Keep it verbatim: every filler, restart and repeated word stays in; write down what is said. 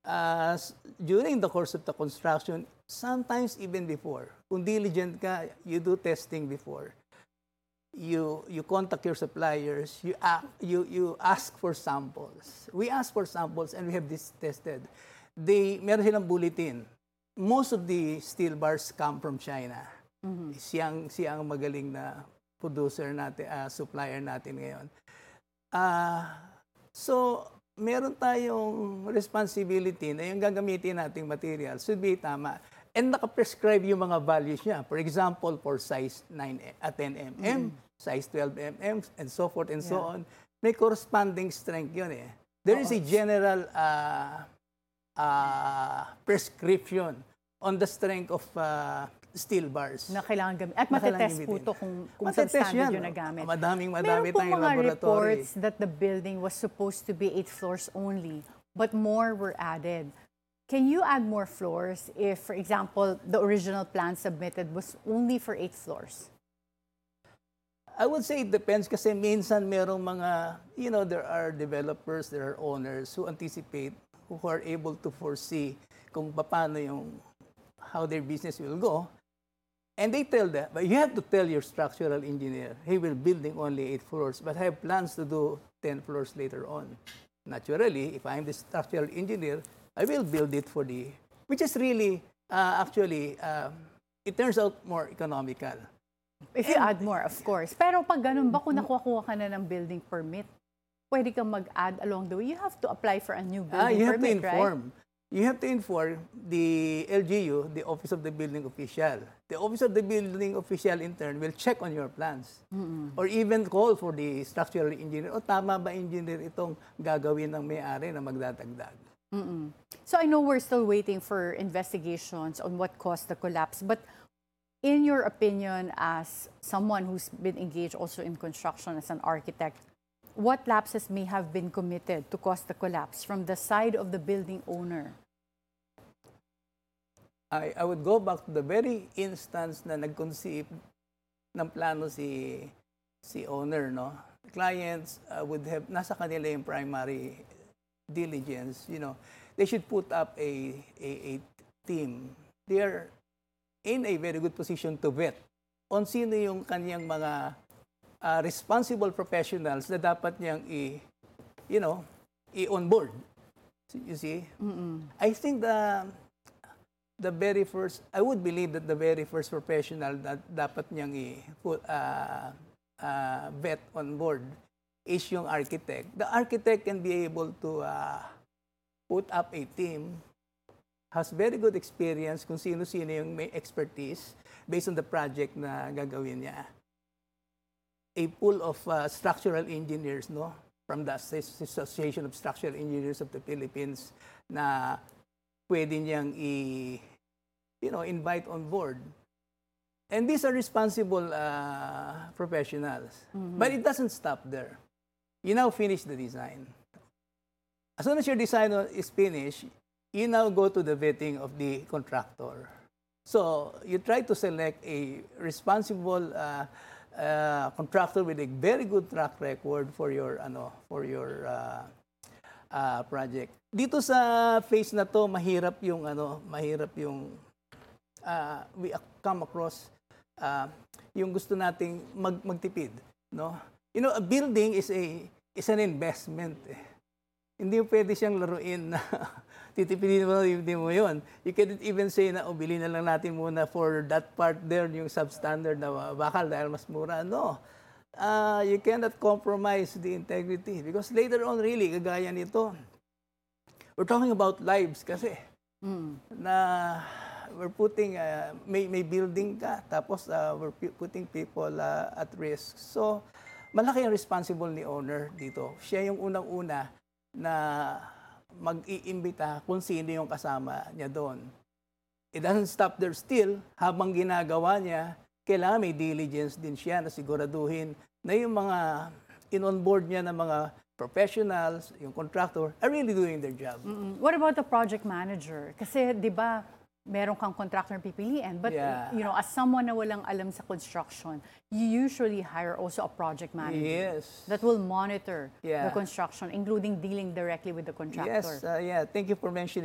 uh, during the course of the construction, sometimes even before, kung diligent ka, you do testing before. You you contact your suppliers, you uh, you you ask for samples. We ask for samples and we have this tested. They meron silang bulletin. Most of the steel bars come from China. Mm-hmm. Siyang siyang magaling na producer natin, uh, supplier natin ngayon. Uh, so meron tayong responsibility na yung gagamitin nating material should be tama. And naka-prescribe yung mga values niya. For example, for size nine at ten millimeters, mm. size twelve millimeters, and so forth and yeah. so on. May corresponding strength yun eh. There oh, is a general uh, uh, prescription on the strength of uh, steel bars. Na kailangan gamit. At matetest po ito kung, kung sa standard yun na gamit. Madaming madami tayong laboratory. Meron po mga reports that the building was supposed to be eight floors only, but more were added. Can you add more floors if, for example, the original plan submitted was only for eight floors? I would say it depends kasi minsan merong mga, you know, there are developers, there are owners who anticipate, who are able to foresee kung paano yung, how their business will go. And they tell that, but you have to tell your structural engineer, hey, we're building only eight floors, but I have plans to do ten floors later on. Naturally, if I'm the structural engineer, I will build it for the, which is really, uh, actually, um, it turns out more economical. If you and, add more, of course. Pero pag ganun ba, kung nakuha ka na ng building permit, pwede kang mag-add along the way. You have to apply for a new building ah, you permit, have to inform. Right? You have to inform the L G U, the Office of the Building Official. The Office of the Building Official, in turn, will check on your plans. Mm-hmm. Or even call for the structural engineer. O tama ba, engineer, itong gagawin ng may-ari na magdadagdag? Mm-mm. So I know we're still waiting for investigations on what caused the collapse, but in your opinion, as someone who's been engaged also in construction as an architect, what lapses may have been committed to cause the collapse from the side of the building owner? I, I would go back to the very instance na nag-conceive ng plano si si owner, no? Clients uh, would have, nasa kanila yung primary diligence, you know, they should put up a, a, a team. They are in a very good position to vet on sino yung kanyang mga uh, responsible professionals na dapat niyang i, you know, i-onboard. You see? Mm-mm. I think the the very first, I would believe that the very first professional that dapat niyang i-put uh, uh, vet on board is yung architect. The architect can be able to uh, put up a team, has very good experience kung sino-sino yung may expertise based on the project na gagawin niya. A pool of uh, structural engineers, no, from the Association of Structural Engineers of the Philippines na pwede niyang i, you know, invite on board. And these are responsible uh, professionals. Mm-hmm. But it doesn't stop there. You now finish the design. As soon as your design is finished, you now go to the vetting of the contractor. So you try to select a responsible uh, uh, contractor with a very good track record for your ano for your uh, uh, project. Dito sa phase na to, mahirap yung ano, mahirap yung uh, we come across uh, yung gusto nating mag magtipid, no? You know, a building is a is an investment. Eh. Hindi mo pwede siyang laruin na titipidin mo, hindi mo yun. You can't even say na, oh, bilhin na lang natin muna for that part there, yung substandard na bakal dahil mas mura. No. Uh, you cannot compromise the integrity because later on, really, kagaya nito, we're talking about lives kasi. Mm. Na we're putting, uh, may, may building ka, tapos uh, we're putting people uh, at risk. So, malaki ang responsible ni owner dito. Siya yung unang-una na mag-iimbita kung sino yung kasama niya doon. It doesn't stop there still. Habang ginagawa niya, kailangan may diligence din siya na siguraduhin na yung mga in-onboard niya na mga professionals, yung contractor, are really doing their job. Mm-mm. What about the project manager? Kasi, di ba, meron kang contractor pipiliin. But, yeah. you know, as someone na walang alam sa construction, you usually hire also a project manager. Yes. That will monitor yeah. the construction, including dealing directly with the contractor. Yes, uh, yeah. Thank you for mentioning